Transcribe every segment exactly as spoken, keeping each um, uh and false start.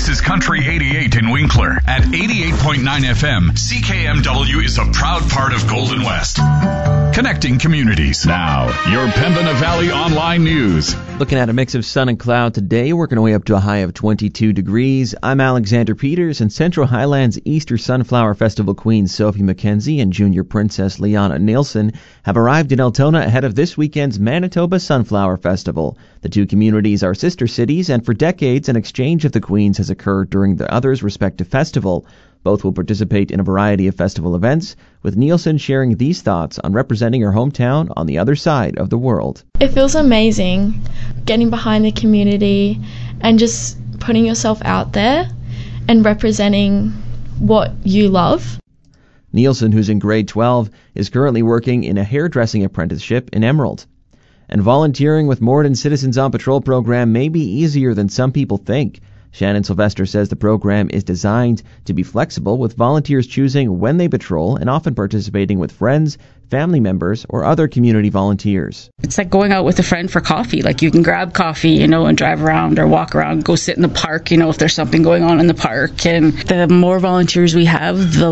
This is Country eighty-eight in Winkler. At eighty-eight point nine F M, C K M W is a proud part of Golden West. Connecting communities. Now, your Pembina Valley Online News. Looking at a mix of sun and cloud today, working our way up to a high of twenty-two degrees. I'm Alexander Peters, and Central Highlands Easter Sunflower Festival Queen Sophie McKenzie and Junior Princess Liana Nielsen have arrived in Altona ahead of this weekend's Manitoba Sunflower Festival. The two communities are sister cities, and for decades an exchange of the queens has occurred during the other's respective festival. Both will participate in a variety of festival events, with Nielsen sharing these thoughts on representing her hometown on the other side of the world. It feels amazing getting behind the community and just putting yourself out there and representing what you love. Nielsen, who's in grade twelve, is currently working in a hairdressing apprenticeship in Emerald. And volunteering with Morden Citizens on Patrol program may be easier than some people think. Shannon Sylvester says the program is designed to be flexible, with volunteers choosing when they patrol and often participating with friends, family members, or other community volunteers. It's like going out with a friend for coffee. Like, you can grab coffee, you know, and drive around or walk around, go sit in the park, you know, if there's something going on in the park. And the more volunteers we have, the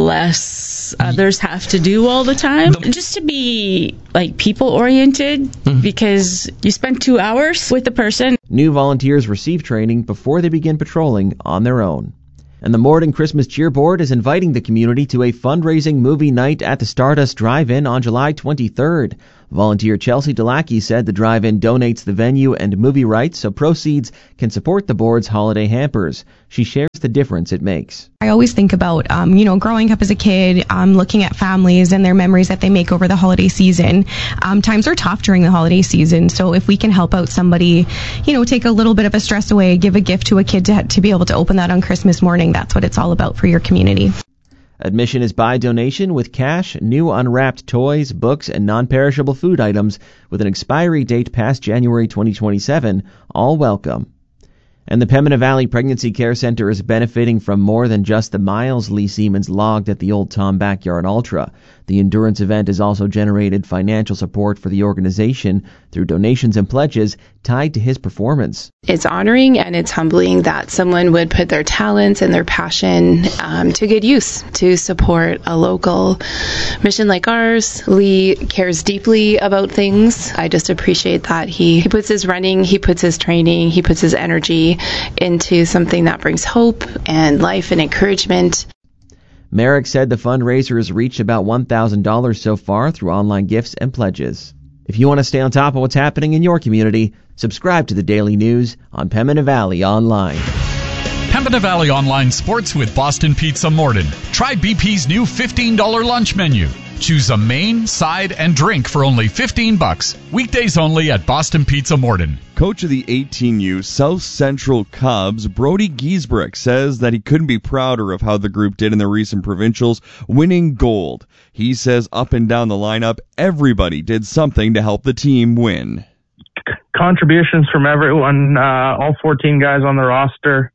less others have to do all the time. Just to be, like, people-oriented, mm-hmm. because you spend two hours with the person. New volunteers receive training before they begin patrolling on their own. And the Morden Christmas Cheer Board is inviting the community to a fundraising movie night at the Stardust Drive-In on July twenty-third. Volunteer Chelsea Delacki said the drive-in donates the venue and movie rights so proceeds can support the board's holiday hampers. She shares the difference it makes. I always think about, um, you know, growing up as a kid, um, looking at families and their memories that they make over the holiday season. Um, times are tough during the holiday season, so if we can help out somebody, you know, take a little bit of a stress away, give a gift to a kid to, to be able to open that on Christmas morning, that's what it's all about for your community. Admission is by donation, with cash, new unwrapped toys, books, and non-perishable food items with an expiry date past January twenty twenty-seven, all welcome. And the Pembina Valley Pregnancy Care Center is benefiting from more than just the miles Lee Siemens logged at the Old Tom Backyard Ultra. The endurance event has also generated financial support for the organization through donations and pledges tied to his performance. It's honoring and it's humbling that someone would put their talents and their passion um, to good use to support a local mission like ours. Lee cares deeply about things. I just appreciate that he, he puts his running, he puts his training, he puts his energy into something that brings hope and life and encouragement. Merrick said the fundraiser has reached about one thousand dollars so far through online gifts and pledges. If you want to stay on top of what's happening in your community, subscribe to the Daily News on Pembina Valley Online. Pembina Valley Online Sports with Boston Pizza Morden. Try B P's new fifteen dollars lunch menu. Choose a main, side, and drink for only fifteen bucks. Weekdays only at Boston Pizza Morden. Coach of the eighteen U South Central Cubs, Brody Giesbrecht, says that he couldn't be prouder of how the group did in the recent provincials, winning gold. He says up and down the lineup, everybody did something to help the team win. Contributions from everyone, uh, all fourteen guys on the roster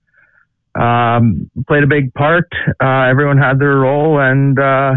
um, played a big part. Uh, everyone had their role, and uh,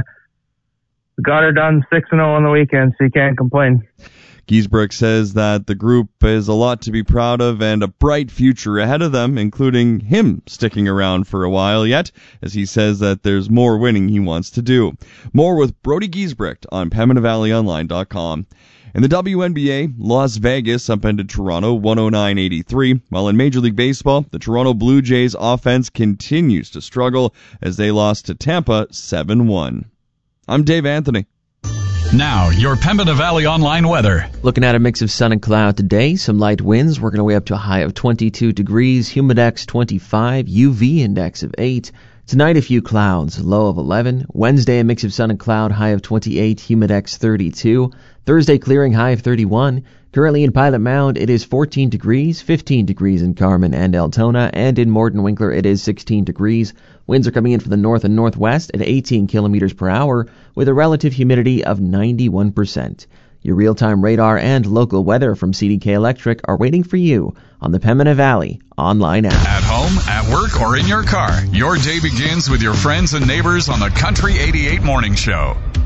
got her done six and oh on the weekend, so you can't complain. Giesbrecht says that the group is a lot to be proud of and a bright future ahead of them, including him sticking around for a while yet, as he says that there's more winning he wants to do. More with Brody Giesbrecht on Pembina Valley Online dot com. In the W N B A, Las Vegas upended Toronto one oh nine eighty-three, while in Major League Baseball, the Toronto Blue Jays offense continues to struggle as they lost to Tampa seven one. I'm Dave Anthony. Now, your Pembina Valley Online weather. Looking at a mix of sun and cloud today, some light winds, working our way up to a high of twenty-two degrees, humidex twenty-five, U V index of eight. Tonight, a few clouds, low of eleven. Wednesday, a mix of sun and cloud, high of twenty-eight, humidex thirty-two. Thursday, clearing, high of thirty-one. Currently in Pilot Mound, it is fourteen degrees, fifteen degrees in Carman and Altona, and in Morden Winkler, it is sixteen degrees. Winds are coming in from the north and northwest at eighteen kilometers per hour, with a relative humidity of ninety-one percent. Your real-time radar and local weather from C D K Electric are waiting for you on the Pembina Valley Online app. At home, at work, or in your car, your day begins with your friends and neighbors on the Country eighty-eight Morning Show.